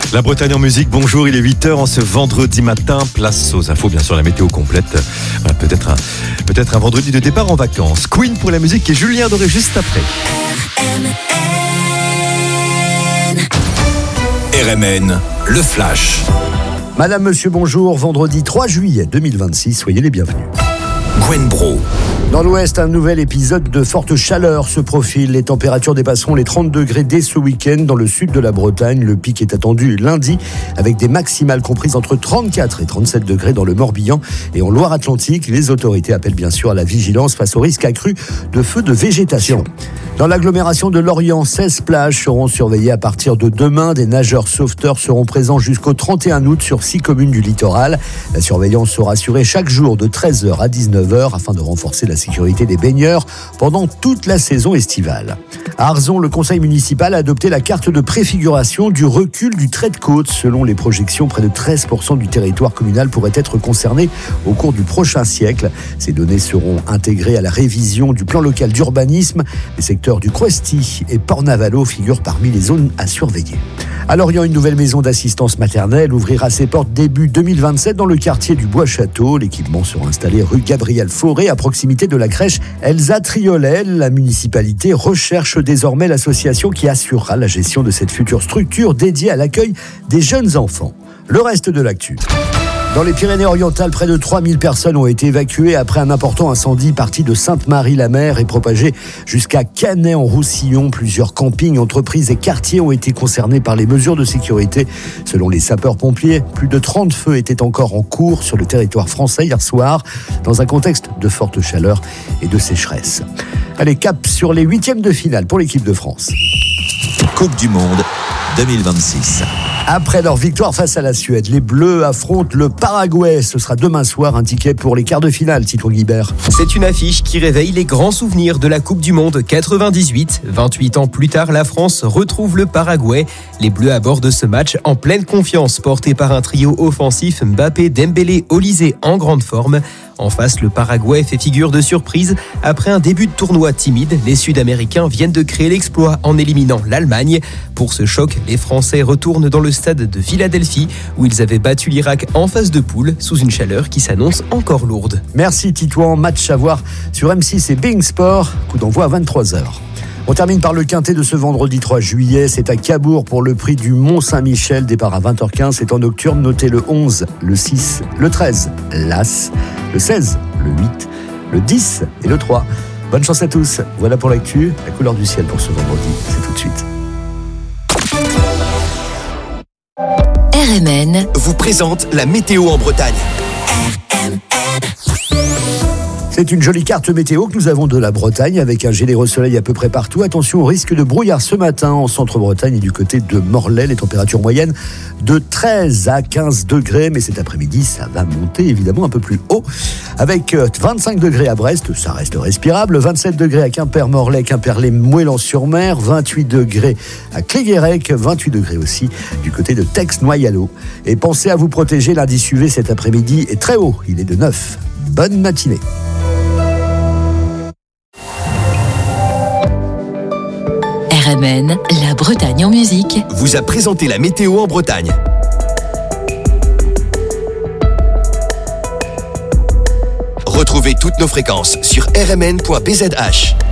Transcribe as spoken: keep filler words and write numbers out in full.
La Bretagne en musique, bonjour, il est huit heures en ce vendredi matin, place aux infos, bien sûr la météo complète, voilà, peut-être un, peut-être un vendredi de départ en vacances. Queen pour la musique et Julien Doré juste après. R M N, le flash. Madame, monsieur, bonjour, vendredi trois juillet deux mille vingt-six, soyez les bienvenus. Gwen Bro. Dans l'ouest, un nouvel épisode de forte chaleur se profile. Les températures dépasseront les trente degrés dès ce week-end dans le sud de la Bretagne. Le pic est attendu lundi avec des maximales comprises entre trente-quatre et trente-sept degrés dans le Morbihan. Et en Loire-Atlantique, les autorités appellent bien sûr à la vigilance face au risque accru de feux de végétation. Dans l'agglomération de Lorient, seize plages seront surveillées à partir de demain. Des nageurs sauveteurs seront présents jusqu'au trente et un août sur six communes du littoral. La surveillance sera assurée chaque jour de treize heures à dix-neuf heures afin de renforcer la sécurité des baigneurs pendant toute la saison estivale. À Arzon, le conseil municipal a adopté la carte de préfiguration du recul du trait de côte. Selon les projections, près de treize pour cent du territoire communal pourrait être concerné au cours du prochain siècle. Ces données seront intégrées à la révision du plan local d'urbanisme. Les secteurs du Crouesty et Port-Navalo figurent parmi les zones à surveiller. À Lorient, une nouvelle maison d'assistance maternelle ouvrira ses portes début deux mille vingt-sept dans le quartier du Bois-Château. L'équipement sera installé rue Gabriel Fauré, à proximité de la crèche Elsa Triolet. La municipalité recherche désormais l'association qui assurera la gestion de cette future structure dédiée à l'accueil des jeunes enfants. Le reste de l'actu. Dans les Pyrénées-Orientales, près de trois mille personnes ont été évacuées après un important incendie parti de Sainte-Marie-la-Mer et propagé jusqu'à Canet-en-Roussillon. Plusieurs campings, entreprises et quartiers ont été concernés par les mesures de sécurité. Selon les sapeurs-pompiers, plus de trente feux étaient encore en cours sur le territoire français hier soir, dans un contexte de forte chaleur et de sécheresse. Allez, cap sur les huitièmes de finale pour l'équipe de France. Coupe du Monde deux mille vingt-six. Après leur victoire face à la Suède, les Bleus affrontent le Paraguay. Ce sera demain soir, un ticket pour les quarts de finale, Tito Guibert. C'est une affiche qui réveille les grands souvenirs de la Coupe du Monde quatre-vingt-dix-huit. vingt-huit ans plus tard, la France retrouve le Paraguay. Les Bleus abordent ce match en pleine confiance, porté par un trio offensif Mbappé, Dembélé, Olysée en grande forme. En face, le Paraguay fait figure de surprise. Après un début de tournoi timide, les Sud-Américains viennent de créer l'exploit en éliminant l'Allemagne. Pour ce choc, les Français retournent dans le stade de Philadelphie où ils avaient battu l'Irak en phase de poule sous une chaleur qui s'annonce encore lourde. Merci Titouan, match à voir sur M six et Being Sport, coup d'envoi à vingt-trois heures. On termine par le quintet de ce vendredi trois juillet. C'est à Cabourg pour le prix du Mont-Saint-Michel. Départ à vingt heures quinze. C'est en nocturne. Notez le onze, le six, le treize, l'As, le seize, le huit, le dix et le trois. Bonne chance à tous. Voilà pour l'actu. La couleur du ciel pour ce vendredi. C'est tout de suite. R M N vous présente la météo en Bretagne. C'est une jolie carte météo que nous avons de la Bretagne avec un généreux soleil à peu près partout. Attention au risque de brouillard ce matin en centre-Bretagne et du côté de Morlaix. Les températures moyennes de treize à quinze degrés. Mais cet après-midi, ça va monter évidemment un peu plus haut. Avec vingt-cinq degrés à Brest, ça reste respirable. vingt-sept degrés à Quimper, Morlaix, Quimperlé, Moëlan-sur-Mer. vingt-huit degrés à Cléguérec. vingt-huit degrés aussi du côté de Tex-Noyalo. Et pensez à vous protéger. L'indice U V cet après-midi est très haut. Il est de neuf. Bonne matinée. R M N, la Bretagne en musique, vous a présenté la météo en Bretagne. Retrouvez toutes nos fréquences sur r m n point b z h.